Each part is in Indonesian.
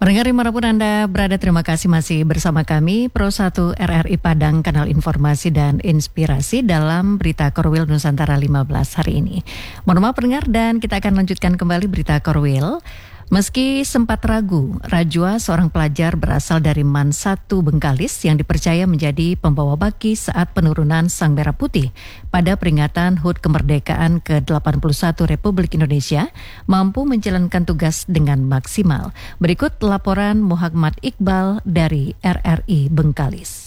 Pendengar dimanapun Anda berada, terima kasih masih bersama kami Pro 1 RRI Padang, kanal informasi dan inspirasi dalam Berita Korwil Nusantara 15 hari ini. Mohon maaf pendengar, dan kita akan lanjutkan kembali Berita Korwil. Meski sempat ragu, Rajwa, seorang pelajar berasal dari MAN 1 Bengkalis yang dipercaya menjadi pembawa baki saat penurunan Sang Merah Putih pada peringatan HUT Kemerdekaan ke-81 Republik Indonesia, mampu menjalankan tugas dengan maksimal. Berikut laporan Muhammad Iqbal dari RRI Bengkalis.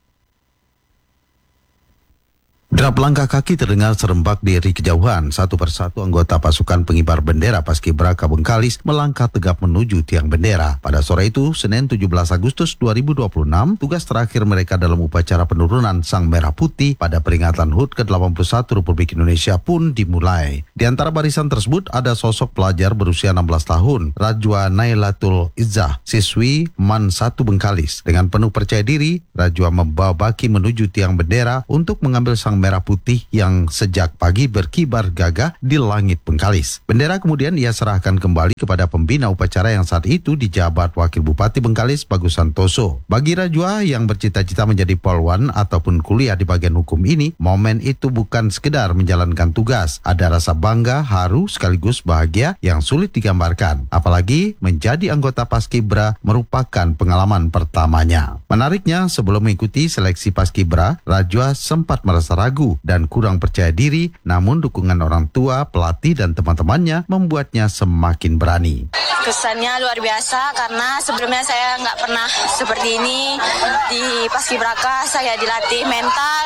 Derap langkah kaki terdengar serempak dari kejauhan. Satu persatu anggota pasukan pengibar bendera Paskibraka Bengkalis melangkah tegap menuju tiang bendera. Pada sore itu, Senin 17 Agustus 2026, tugas terakhir mereka dalam upacara penurunan Sang Merah Putih pada peringatan HUT ke-81 Republik Indonesia pun dimulai. Di antara barisan tersebut ada sosok pelajar berusia 16 tahun, Rajwa Nailatul Izzah, siswi MAN 1 Bengkalis. Dengan penuh percaya diri, Rajwa membawa baki menuju tiang bendera untuk mengambil Sang Merah Putih yang sejak pagi berkibar gagah di langit Bengkalis. Bendera kemudian ia serahkan kembali kepada pembina upacara yang saat itu dijabat Wakil Bupati Bengkalis Bagus Santoso. Bagi Rajwa yang bercita-cita menjadi polwan ataupun kuliah di bagian hukum ini, momen itu bukan sekedar menjalankan tugas. Ada rasa bangga, haru, sekaligus bahagia yang sulit digambarkan. Apalagi menjadi anggota Paskibra merupakan pengalaman pertamanya. Menariknya, sebelum mengikuti seleksi Paskibra, Rajwa sempat merasa ragu dan kurang percaya diri, namun dukungan orang tua, pelatih, dan teman-temannya membuatnya semakin berani. Kesannya luar biasa karena sebelumnya saya nggak pernah seperti ini. Di Paskibraka saya dilatih mental,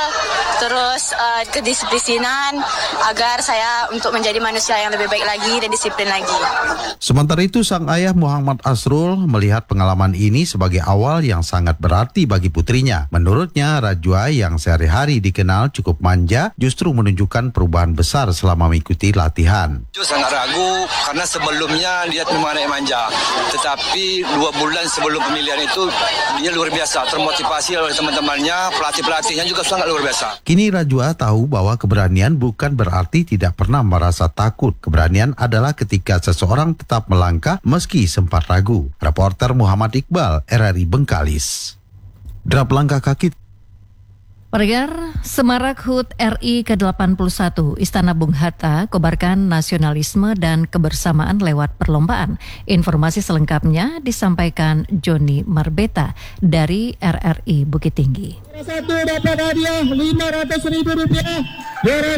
terus kedisiplinan agar saya untuk menjadi manusia yang lebih baik lagi dan disiplin lagi. Sementara itu, sang ayah Muhammad Asrul melihat pengalaman ini sebagai awal yang sangat berarti bagi putrinya. Menurutnya, Rajwa yang sehari-hari dikenal cukup manja justru menunjukkan perubahan besar selama mengikuti latihan. Sangat ragu karena sebelumnya dia memang anak manja, tetapi 2 bulan sebelum pemilihan itu dia luar biasa, termotivasi oleh teman-temannya, pelatih-pelatihnya juga sangat luar biasa. Kini Rajwa tahu bahwa keberanian bukan berarti tidak pernah merasa takut. Keberanian adalah ketika seseorang tetap melangkah meski sempat ragu. Reporter Muhammad Iqbal, RRI Bengkalis. Derap langkah kaki. Pendengar, Semarak HUT RI ke-81 Istana Bung Hatta kobarkan nasionalisme dan kebersamaan lewat perlombaan. Informasi selengkapnya disampaikan Joni Marbeta dari RRI Bukit Tinggi. Satu dapat hadiah Rp500.000, juara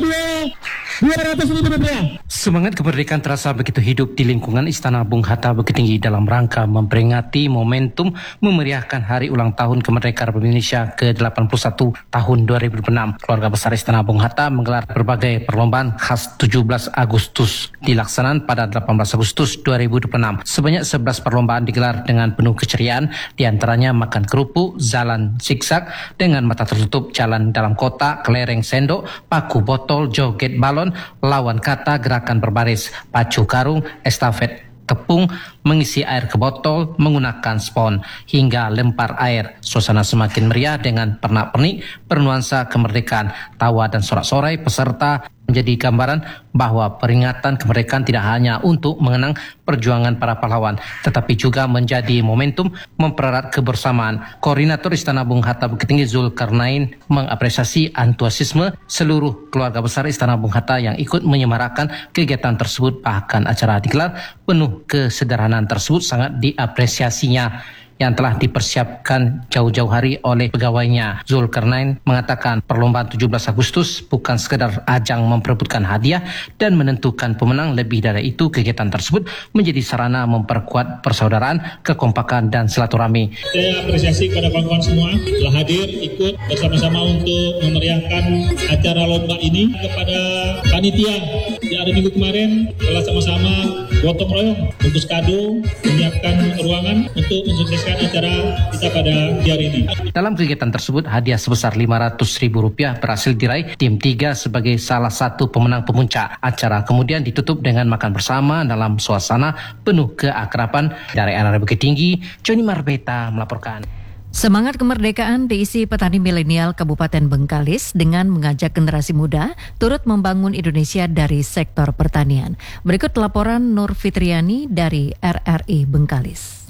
2 Rp200.000. Semangat kemerdekaan terasa begitu hidup di lingkungan Istana Bung Hatta Bukit Tinggi dalam rangka memperingati momentum memeriahkan Hari Ulang Tahun Kemerdekaan Republik Indonesia ke-81 tahun 2006. Keluarga besar Istana Bung Hatta menggelar berbagai perlombaan khas 17 Agustus dilaksanakan pada 18 Agustus 2026. Sebanyak 11 perlombaan digelar dengan penuh keceriaan, diantaranya makan kerupuk, jalan zigzag dengan mata tertutup, jalan dalam kota, kelereng sendok, paku botol, joget balon, lawan kata, gerakan berbaris, pacu karung, estafet tepung, mengisi air ke botol menggunakan spon, hingga lempar air. Suasana semakin meriah dengan pernak-pernik bernuansa kemerdekaan, tawa dan sorak-sorai peserta menjadi gambaran bahwa peringatan kemerdekaan tidak hanya untuk mengenang perjuangan para pahlawan, tetapi juga menjadi momentum mempererat kebersamaan. Koordinator Istana Bung Hatta Bukit Tinggi Zulkarnain mengapresiasi antusiasme seluruh keluarga besar Istana Bung Hatta yang ikut menyemarakan kegiatan tersebut. Bahkan acara digelar penuh kesederhanaan tersebut sangat diapresiasinya yang telah dipersiapkan jauh-jauh hari oleh pegawainya. Zulkarnain mengatakan perlombaan 17 Agustus bukan sekedar ajang memperebutkan hadiah dan menentukan pemenang. Lebih dari itu, kegiatan tersebut menjadi sarana memperkuat persaudaraan, kekompakan, dan silaturahmi. Saya apresiasi kepada kawan-kawan semua telah hadir ikut bersama-sama untuk memeriahkan acara lomba ini. Kepada panitia di hari Minggu kemarin telah sama-sama gotong royong, bungkus kado, menyiapkan ruangan untuk mensukseskan acara kita pada hari ini. Dalam kegiatan tersebut, hadiah sebesar Rp500.000 berhasil diraih tim 3 sebagai salah satu pemenang pemuncak. Acara kemudian ditutup dengan makan bersama dalam suasana penuh keakraban. Dari RRI Bukit Tinggi, Joni Marbeta melaporkan. Semangat kemerdekaan diisi petani milenial Kabupaten Bengkalis dengan mengajak generasi muda turut membangun Indonesia dari sektor pertanian. Berikut laporan Nur Fitriani dari RRI Bengkalis.